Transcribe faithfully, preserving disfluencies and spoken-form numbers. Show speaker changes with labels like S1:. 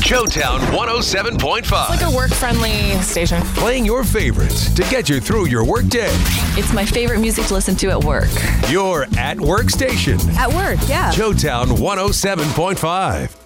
S1: Showtown one oh seven point five.
S2: It's like a work-friendly station.
S1: Playing your favorites to get you through your workday.
S3: It's my favorite music to listen to at work.
S1: Your at-work station.
S4: At work, yeah.
S1: Showtown one oh seven point five.